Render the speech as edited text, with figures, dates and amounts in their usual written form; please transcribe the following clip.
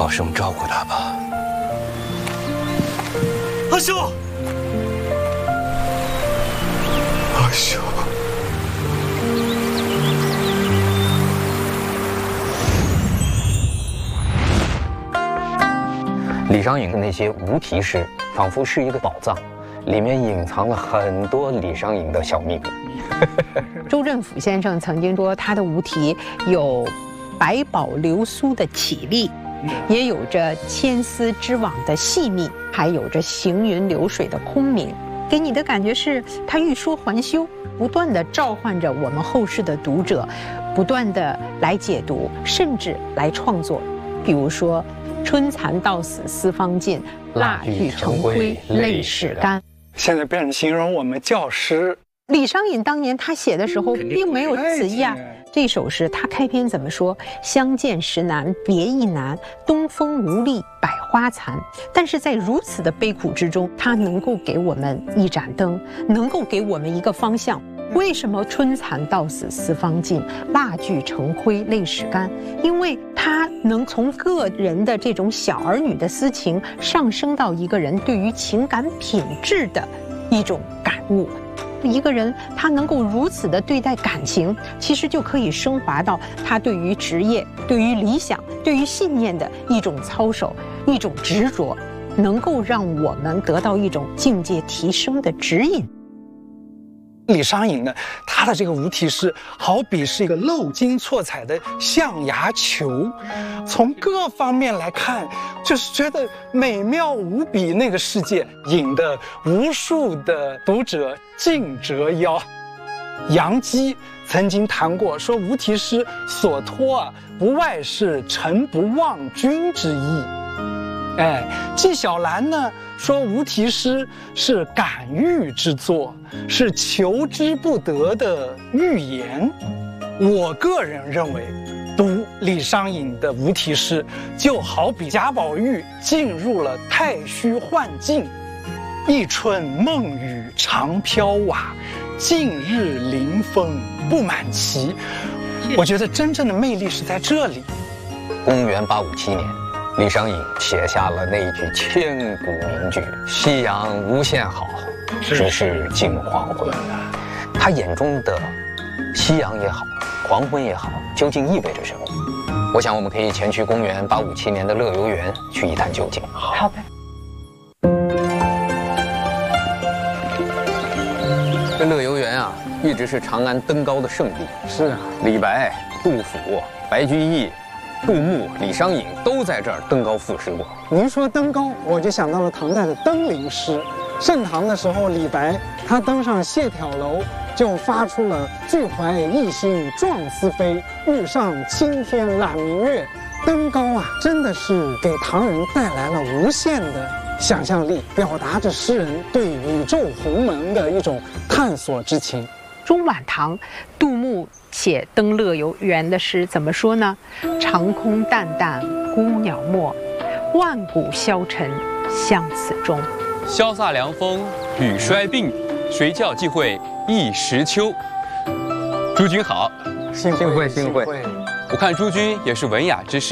好生照顾他吧。 阿修，阿修。 李商隐的那些无题诗，仿佛是一个宝藏，里面隐藏了很多李商隐的小秘密。 周振甫先生曾经说，他的无题有百宝流苏的绮丽，也有着千丝织网的细密，还有着行云流水的空明。给你的感觉是，他欲说还休，不断地召唤着我们后世的读者，不断地来解读，甚至来创作。比如说。 春蚕到死丝方尽，蜡炬成灰泪始干。 现在变成形容我们教师。 李商隐当年他写的时候并没有此意啊。这首诗他开篇怎么说？相见时难别亦难，东风无力百花残。但是在如此的悲苦之中，他能够给我们一盏灯，能够给我们一个方向。 为什么春蚕到死丝方尽，蜡炬成灰泪始干？因为它能从个人的这种小儿女的私情，上升到一个人对于情感品质的一种感悟。一个人他能够如此的对待感情，其实就可以升华到他对于职业、对于理想、对于信念的一种操守、一种执着，能够让我们得到一种境界提升的指引。 李商隐呢，他的这个无题诗好比是一个镂金错彩的象牙球，从各方面来看，就是觉得美妙无比。那个世界引得无数的读者竞折腰。杨基曾经谈过，说无题诗所托不外是臣不忘君之意。纪晓岚呢说无题诗是感喻之作，是求之不得的寓言。我个人认为，读李商隐的无题诗，就好比贾宝玉进入了太虚幻境，一春梦雨长飘瓦，近日临风不满旗。我觉得真正的魅力是在这里。 公元857年。 李商隐写下了那一句千古名句：“夕阳无限好，只是近黄昏。”他眼中的夕阳也好，黄昏也好，究竟意味着什么？我想我们可以前去公元857年的乐游原去一探究竟。 好的。 这乐游原啊，一直是长安登高的圣地。 是啊， 李白、杜甫、白居易。 杜牧、李商隐都在这儿登高赋诗过。 您说登高，我就想到了唐代的登临诗。盛唐的时候，李白他登上谢眺楼，就发出了“俱怀逸心壮思飞，欲上青天揽明月”。登高啊，真的是给唐人带来了无限的想象力，表达着诗人对宇宙鸿蒙的一种探索之情。 中晚唐，杜牧写登乐游原的诗怎么说呢？长空淡淡孤鸟没，万古消沉相思中。 潇洒凉风雨衰鬓，谁教既会一时秋。诸君好， 幸会幸会。 我看诸君也是文雅之士。